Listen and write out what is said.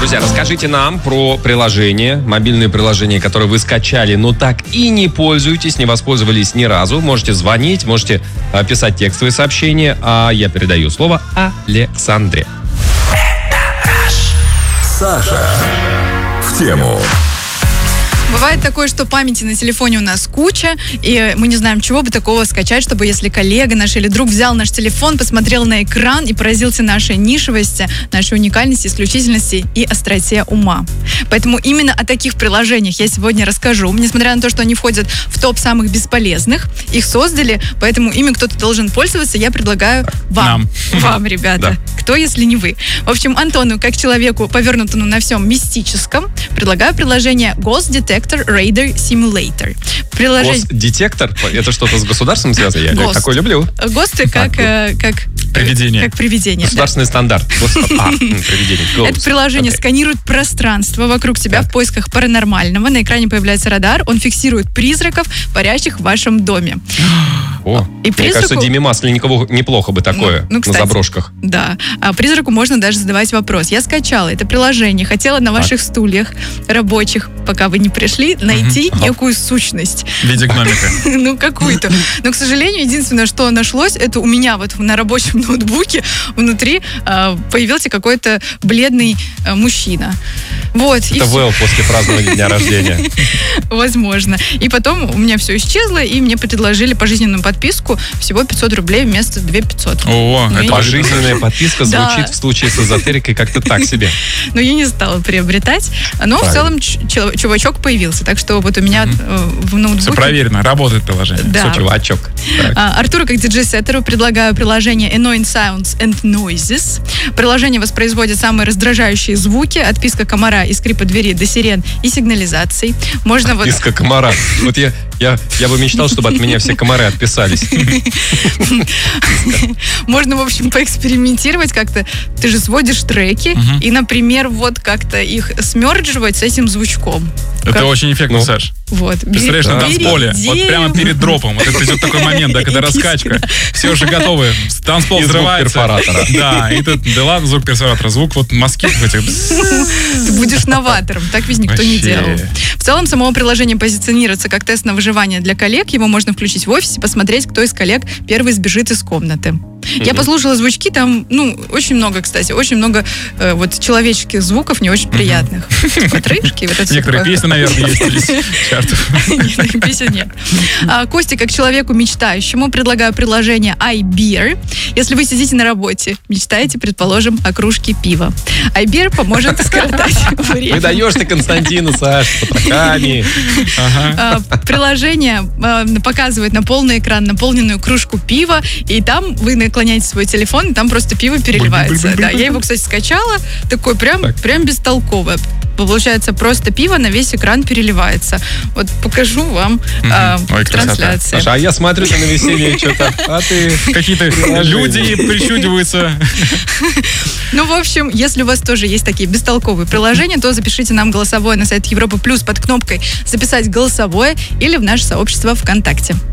Друзья, расскажите нам про приложение, мобильное приложение, которое вы скачали, но так и не пользуетесь, не воспользовались ни разу. Можете звонить, можете писать текстовые сообщения, а я передаю слово Александре. Саша в тему. Бывает такое, что памяти на телефоне у нас куча, и мы не знаем, чего бы такого скачать, чтобы если коллега наш или друг взял наш телефон, посмотрел на экран и поразился нашей нишевости, нашей уникальности, исключительности и остроте ума. Поэтому именно о таких приложениях я сегодня расскажу. Несмотря на то, что они входят в топ самых бесполезных, их создали, поэтому ими кто-то должен пользоваться, я предлагаю вам, ребята. Кто, если не вы? В общем, Антону, как человеку, повернутому на всем мистическом, предлагаю приложение Ghost Detector Radar Simulator. Госдетектор? Это что-то с государством связано? Я такое люблю. ГОСТы как привидение. Как привидение. Государственный стандарт. Привидение. Это приложение сканирует пространство вокруг тебя в поисках паранормального. На экране появляется радар. Он фиксирует призраков, парящих в вашем доме. Мне кажется, Диме Масленникову неплохо бы такое на заброшках. Да. А призраку можно даже задавать вопрос. Я скачала это приложение, хотела на ваших стульях рабочих, пока вы не пришли, найти некую сущность. В виде гномика. Ну, какую-то. Но, к сожалению, единственное, что нашлось, это у меня вот на рабочем ноутбуке внутри появился какой-то бледный мужчина. Вот. Это Вэл после празднования дня рождения. Возможно. И потом у меня все исчезло, и мне предложили пожизненную подписку всего 500 рублей вместо 2500. Пожизненная подписка звучит в случае с эзотерикой как-то так себе. Но я не стала приобретать. Но в целом чувачок появился. Так что вот у меня в ноутбуке... Все проверено, работает приложение. Да. Все, чувачок. Артуру, как диджей-сеттеру, предлагаю приложение Annoying Sounds and Noises. Приложение воспроизводит самые раздражающие звуки, от писка комара и скрипа двери до сирен и сигнализаций. Можно вот... Писка комара. Вот я бы мечтал, чтобы от меня все комары отписались. Можно, в общем, поэкспериментировать как-то. Ты же сводишь треки и, например, вот как-то их смердживать с этим звучком. Это очень эффектно, Саш. Вот. Представляешь, на танцполе, вот прямо перед дропом, вот это идет такой момент, да, когда раскачка, все уже готовы, танцпол взрывается. Звук перфоратора. Да, и тут, да ладно, звук перфоратора, звук вот москитов этих. Ты будешь новатором, так ведь никто не делал. В целом, само приложение позиционируется как тест на выживание для коллег, его можно включить в офисе, посмотреть, кто из коллег первый сбежит из комнаты. Я послушала звучки, там, очень много, кстати, очень много вот человеческих звуков не очень приятных. Потрышки, вот это. Некоторые песни, наверное, есть. Нет, песен нет. Косте, как человеку мечтающему, предлагаю приложение iBeer. Если вы сидите на работе, мечтаете, предположим, о кружке пива. iBeer поможет скоротать время. Выдаешь ты Константину, Саш, с потрохами. Приложение показывает на полный экран наполненную кружку пива, и там вы наклоняете свой телефон, и там просто пиво переливается. Да, я его, кстати, скачала, такой прям бестолковое. Получается, просто пиво на весь экран переливается. Вот покажу вам трансляцию. Саша, а я смотрю, ты на веселье что-то, а ты... Какие-то люди причудиваются. Ну, в общем, если у вас тоже есть такие бестолковые приложения, то запишите нам голосовое на сайт Европа Плюс под кнопкой «Записать голосовое» или в наше сообщество ВКонтакте.